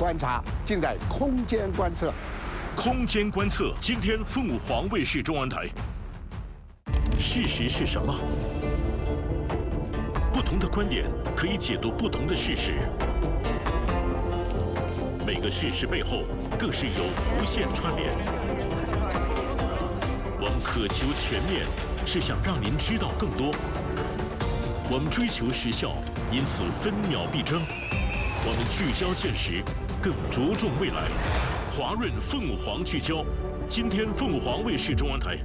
观察尽在空间观测。 空间观测，今天凤凰卫视中文台。事实是什么？不同的观点可以解读不同的事实。每个事实背后，更是有无限串联。我们渴求全面，是想让您知道更多。我们追求时效，因此分秒必争。我们聚焦现实，更着重未来。华润凤凰聚焦，今天凤凰卫视中文台。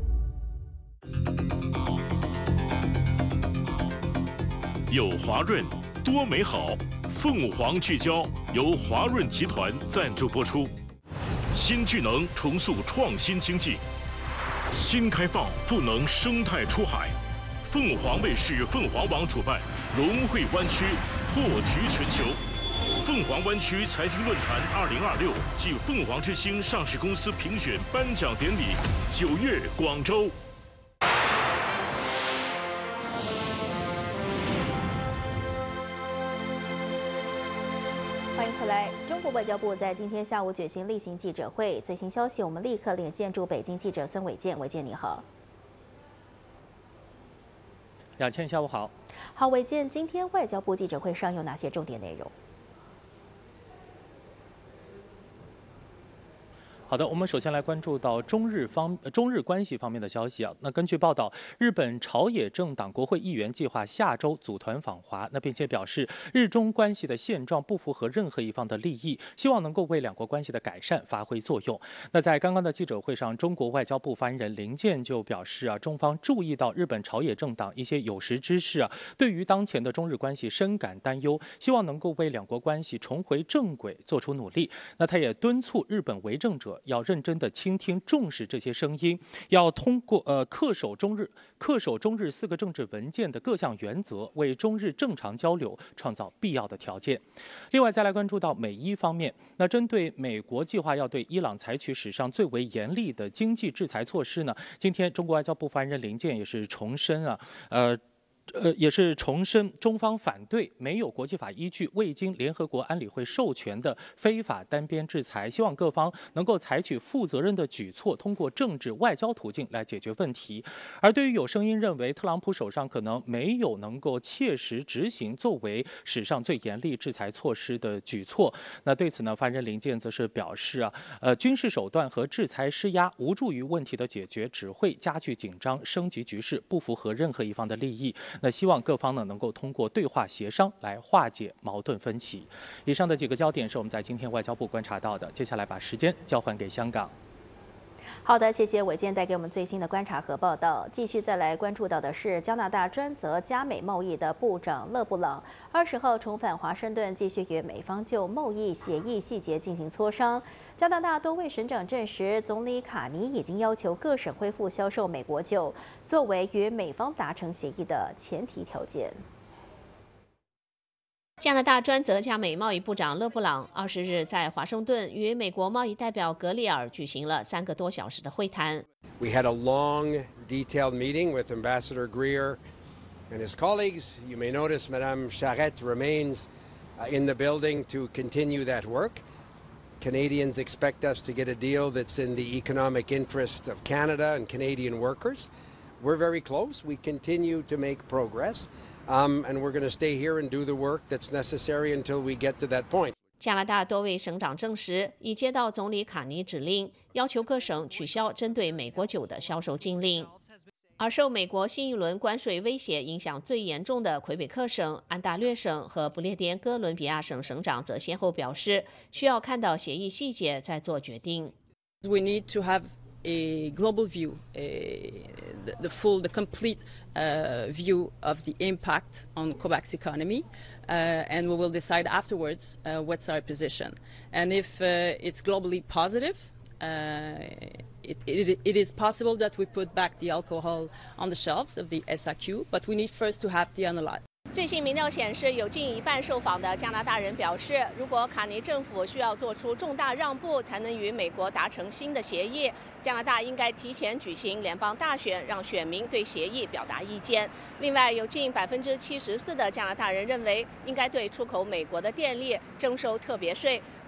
有华润，多美好。凤凰聚焦由华润集团赞助播出。新智能重塑创新经济，新开放赋能生态出海。凤凰卫视凤凰网主办融汇湾区，破局全球。凤凰湾区财经论坛2026暨凤凰之星上市公司评选颁奖典礼9月广州。 欢迎回来。中国外交部在今天下午举行例行记者会，最新消息我们立刻连线驻北京记者孙伟健。伟健你好。 雅倩，下午好。 好，伟健，今天外交部记者会上有哪些重点内容？ 好的，我们首先来关注到中日关系方面的消息啊。那根据报道，日本朝野政党国会议员计划下周组团访华，并且表示日中关系的现状不符合任何一方的利益，希望能够为两国关系的改善发挥作用。那在刚刚的记者会上，中国外交部发言人林健就表示啊，中方注意到日本朝野政党一些有识之士啊，对于当前的中日关系深感担忧，希望能够为两国关系重回正轨做出努力。那他也敦促日本为政者要认真的倾听、重视这些声音，要通过恪守中日4个政治文件的各项原则，为中日正常交流创造必要的条件。另外，再来关注到美伊方面，那针对美国计划要对伊朗采取史上最为严厉的经济制裁措施呢，今天中国外交部发言人林健也是重申中方反对没有国际法依据、未经联合国安理会授权的非法单边制裁，希望各方能够采取负责任的举措，通过政治外交途径来解决问题。而对于有声音认为特朗普手上可能没有能够切实执行作为史上最严厉制裁措施的举措，那对此呢，发言人林健则是表示军事手段和制裁施压无助于问题的解决，只会加剧紧张、升级局势，不符合任何一方的利益。那希望各方呢能够通过对话协商来化解矛盾分歧。以上的几个焦点是我们在今天外交部观察到的。接下来把时间交还给香港。 好的，谢谢伟健带给我们最新的观察和报道。继续再来关注到的是，加拿大专责加美贸易的部长勒布朗20号重返华盛顿，继续与美方就贸易协议细节进行磋商。加拿大多位省长证实，总理卡尼已经要求各省恢复销售美国酒，作为与美方达成协议的前提条件。 加拿大专责加美贸易部长勒布朗20日在华盛顿与美国贸易代表格里尔举行了3个多小时的会谈。 We had a long, detailed meeting with Ambassador Greer and his colleagues. You may notice Madame Charette remains in the building to continue that work. Canadians expect us to get a deal that's in the economic interest of Canada and Canadian workers. We're very close. We continue to make progress. And we're going to stay here and do the work that's necessary until we get to that point. 加拿大多位省长证实，已接到总理卡尼指令，要求各省取消针对美国酒的销售禁令。而受美国新一轮关税威胁影响最严重的魁北克省、安大略省和不列颠哥伦比亚省省长则先后表示，需要看到协议细节再做决定。 We need to have a global view, the complete view of the impact on Quebec's economy, and we will decide afterwards what's our position. And if it's globally positive, it is possible that we put back the alcohol on the shelves of the SAQ, but we need first to have the analysis. 最新民调显示，有近一半受访的加拿大人表示，如果卡尼政府需要做出重大让步才能与美国达成新的协议，加拿大应该提前举行联邦大选，让选民对协议表达意见。另外，有近74%的加拿大人认为应该对出口美国的电力征收特别税。